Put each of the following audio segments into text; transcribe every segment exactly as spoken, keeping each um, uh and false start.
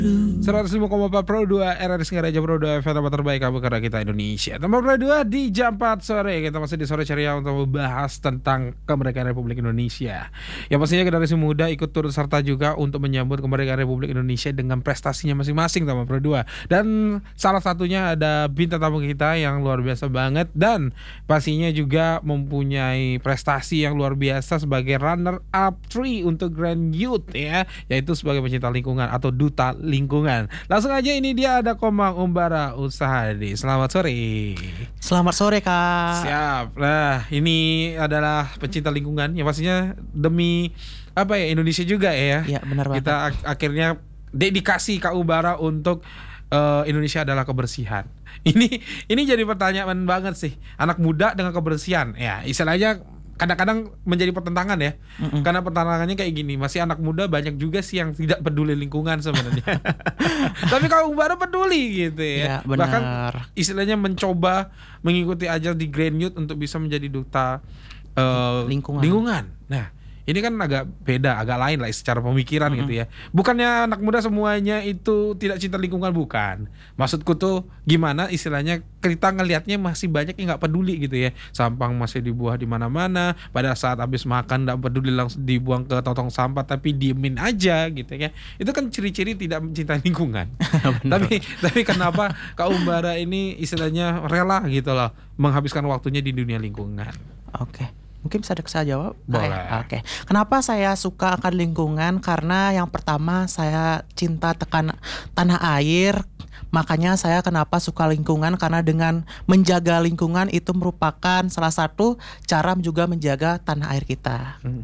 seratus lima koma empat Pro dua R R Singaraja Pro dua F M terbaik kamu karena kita Indonesia. Tambah Pro dua di jam empat sore. Kita masih di sore ceria untuk membahas tentang kemerdekaan Republik Indonesia. Yang pastinya generasi muda ikut turut serta juga untuk menyambut kemerdekaan Republik Indonesia dengan prestasinya masing-masing Tambah Pro dua. Dan salah satunya ada bintang tamu kita yang luar biasa banget dan pastinya juga mempunyai prestasi yang luar biasa sebagai runner up three untuk Grand Youth ya, yaitu sebagai pencinta lingkungan atau duta lingkungan. Langsung aja ini dia ada Komang Umbara Usahadi. Selamat sore. Selamat sore Kak. Siap. Nah ini adalah pencinta lingkungan yang pastinya demi apa ya Indonesia juga ya. Iya benar banget. Kita ak- akhirnya dedikasi Kak Umbara untuk uh, Indonesia adalah kebersihan. Ini ini jadi pertanyaan banget sih. Anak muda dengan kebersihan ya istilahnya kadang-kadang menjadi pertentangan ya. Mm-mm. Karena pertentangannya kayak gini, masih anak muda banyak juga sih yang tidak peduli lingkungan sebenarnya. Tapi kalau Umbara peduli gitu ya. Ya benar. Bahkan istilahnya mencoba mengikuti ajar di Grand Youth untuk bisa menjadi duta uh, lingkungan. lingkungan. Nah, ini kan agak beda, agak lain lah secara pemikiran mm-hmm. gitu ya. Bukannya anak muda semuanya itu tidak cinta lingkungan, bukan. Maksudku tuh gimana istilahnya kita ngelihatnya masih banyak yang nggak peduli gitu ya. Sampah masih dibuang di mana-mana. Pada saat habis makan nggak peduli langsung dibuang ke tong sampah tapi diemin aja gitu ya. Itu kan ciri-ciri tidak mencintai lingkungan. tapi tapi kenapa Kak Umbara ini istilahnya rela gitu loh menghabiskan waktunya di dunia lingkungan? Oke. Mungkin bisa saya jawab? Boleh. Ah, Oke. Okay. Kenapa saya suka akan lingkungan? Karena yang pertama saya cinta tekan tanah air. Makanya saya kenapa suka lingkungan? Karena dengan menjaga lingkungan itu merupakan salah satu cara juga menjaga tanah air kita. Hmm.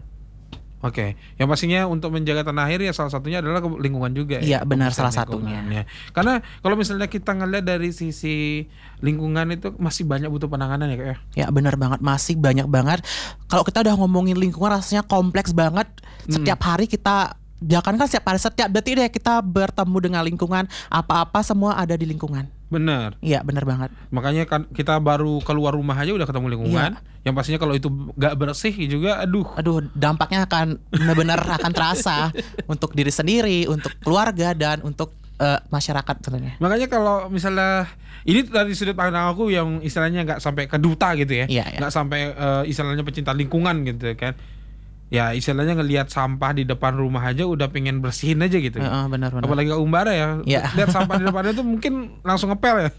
Oke, okay. Yang pastinya untuk menjaga tanah air ya salah satunya adalah lingkungan juga. Iya ya, benar salah satunya. Karena kalau misalnya kita ngeliat dari sisi lingkungan itu masih banyak butuh penanganan ya kayak. Ya benar banget, masih banyak banget. Kalau kita udah ngomongin lingkungan rasanya kompleks banget. Setiap hari kita jangan kan setiap hari setiap detik deh kita bertemu dengan lingkungan, apa-apa semua ada di lingkungan. Benar. Iya benar banget. Makanya kan kita baru keluar rumah aja udah ketemu lingkungan. Ya. Yang pastinya kalau itu gak bersih juga aduh. Aduh dampaknya akan benar-benar akan terasa untuk diri sendiri, untuk keluarga dan untuk uh, masyarakat tentunya. Makanya kalau misalnya ini dari sudut pandang aku yang istilahnya gak sampai ke duta gitu ya. Ya, ya. Gak sampai uh, istilahnya pecinta lingkungan gitu kan. Ya istilahnya ngelihat sampah di depan rumah aja udah pengen bersihin aja gitu. Uh, benar, benar. Apalagi Kak Umbara ya, ya. Lihat sampah di depannya tuh mungkin langsung ngepel ya.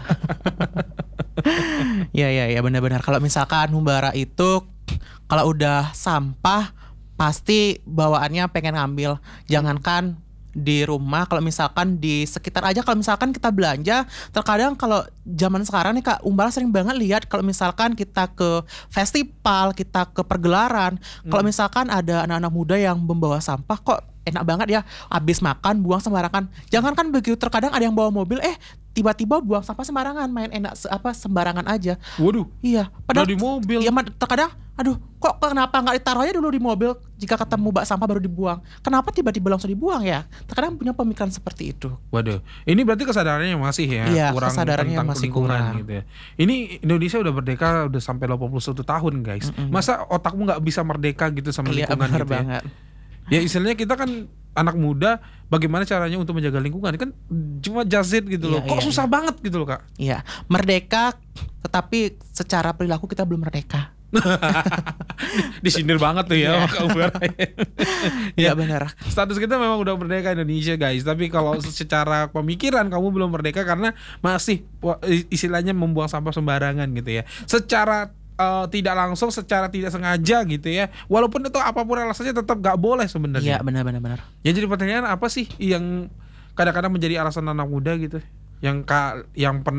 Ya ya ya benar-benar. Kalau misalkan Umbara itu kalau udah sampah pasti bawaannya pengen ngambil. Jangankan di rumah, kalau misalkan di sekitar aja, kalau misalkan kita belanja, terkadang kalau zaman sekarang nih Kak Umbara sering banget lihat kalau misalkan kita ke festival, kita ke pergelaran, hmm. kalau misalkan ada anak-anak muda yang membawa sampah kok enak banget ya, habis makan buang sembarangan. Jangankan begitu, terkadang ada yang bawa mobil eh tiba-tiba buang sampah sembarangan, main enak apa sembarangan aja. Waduh. Iya, padahal di mobil. Iya, terkadang aduh, kok kenapa nggak ditaruh aja dulu di mobil jika ketemu bak sampah baru dibuang? Kenapa tiba-tiba langsung dibuang ya? Terkadang punya pemikiran seperti itu. Waduh, ini berarti kesadarannya masih ya, iya, kurang kesadarannya tentang masih lingkungan kurang. gitu ya. Ini Indonesia udah merdeka udah sampai delapan puluh satu tahun guys. Mm-mm. Masa otakmu nggak bisa merdeka gitu sama iya, lingkungan gitu banget. ya? Ya istilahnya kita kan anak muda, bagaimana caranya untuk menjaga lingkungan kan cuma jazit gitu iya, loh. Kok iya, susah iya. banget gitu loh Kak. Iya, merdeka tetapi secara perilaku kita belum merdeka. Disindir banget tuh ya Kak Umbara. Ya benar. Status kita memang udah merdeka Indonesia guys, tapi kalau secara pemikiran kamu belum merdeka karena masih istilahnya membuang sampah sembarangan gitu ya. Secara uh, tidak langsung, secara tidak sengaja gitu ya. Walaupun itu apapun alasannya tetap gak boleh sebenarnya. Iya benar benar benar. Ya jadi pertanyaan apa sih yang kadang-kadang menjadi alasan anak muda gitu? Yang Kak yang pernah